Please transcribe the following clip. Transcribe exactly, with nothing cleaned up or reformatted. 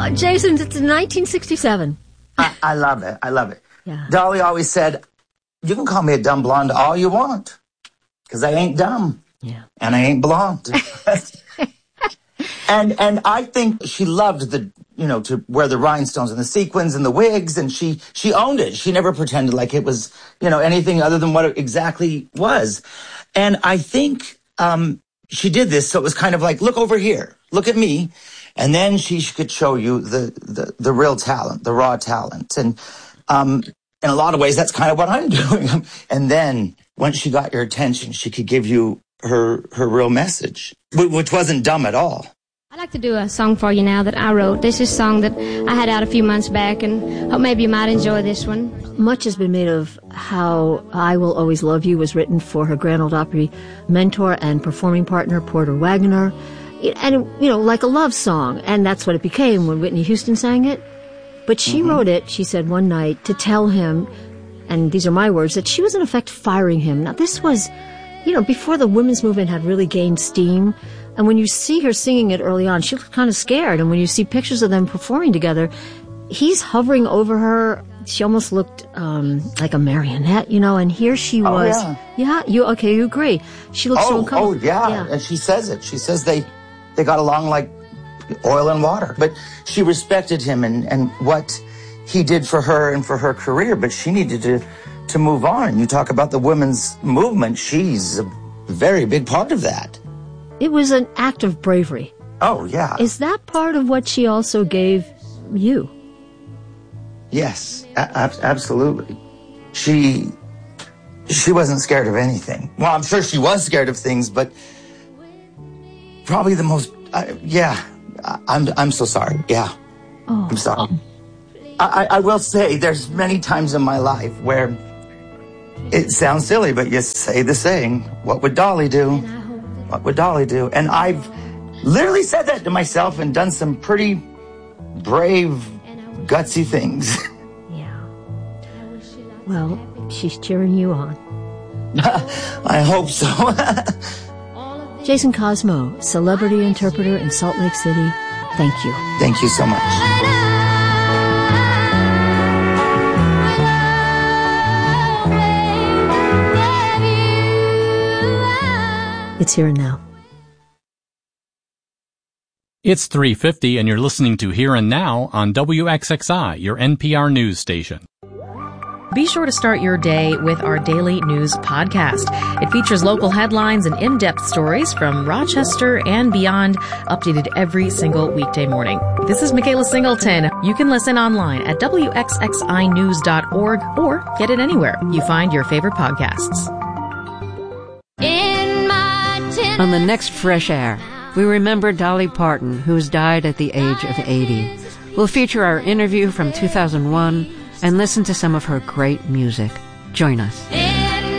Uh, Jason, it's nineteen sixty-seven. I, I love it. I love it. Yeah. Dolly always said, you can call me a dumb blonde all you want, because I ain't dumb. Yeah. And I ain't blonde. and and I think she loved the, you know, to wear the rhinestones and the sequins and the wigs, and she, she owned it. She never pretended like it was, you know, anything other than what it exactly was. And I think um, she did this, so it was kind of like, look over here, look at me. And then she could show you the, the, the real talent, the raw talent. And um, in a lot of ways, that's kind of what I'm doing. And then once she got your attention, she could give you her her real message, which wasn't dumb at all. I'd like to do a song for you now that I wrote. This is a song that I had out a few months back, and hope maybe you might enjoy this one. Much has been made of how I Will Always Love You was written for her Grand Ole Opry mentor and performing partner, Porter Wagoner. And, you know, like a love song. And that's what it became when Whitney Houston sang it. But she mm-hmm. wrote it, she said one night, to tell him, and these are my words, that she was in effect firing him. Now, this was, you know, before the women's movement had really gained steam. And when you see her singing it early on, she looked kind of scared. And when you see pictures of them performing together, he's hovering over her. She almost looked um, like a marionette, you know, and here she oh, was. Yeah. yeah, you okay, you agree. She looked oh, so uncomfortable. Oh, yeah. yeah, and she says it. She says they, they got along like oil and water. But she respected him and, and what he did for her and for her career, but she needed to, to move on. And you talk about the women's movement, she's a very big part of that. It was an act of bravery. Oh, yeah. Is that part of what she also gave you? Yes, a- absolutely. She she wasn't scared of anything. Well, I'm sure she was scared of things, but probably the most, uh, yeah, I, I'm I'm so sorry. Yeah, oh. I'm sorry. I, I will say there's many times in my life where it sounds silly, but you say the saying, what would Dolly do? What would Dolly do? And I've literally said that to myself and done some pretty brave, gutsy things. Yeah. Well, she's cheering you on. I hope so. Jason Cosmo, celebrity interpreter in Salt Lake City, thank you. Thank you so much. It's Here and Now. It's three fifty and you're listening to Here and Now on W X X I, your N P R news station. Be sure to start your day with our daily news podcast. It features local headlines and in-depth stories from Rochester and beyond, updated every single weekday morning. This is Michaela Singleton. You can listen online at W X X I news dot org or get it anywhere you find your favorite podcasts. On the next Fresh Air, we remember Dolly Parton, who's died at the age of eighty. We'll feature our interview from two thousand one and listen to some of her great music. Join us.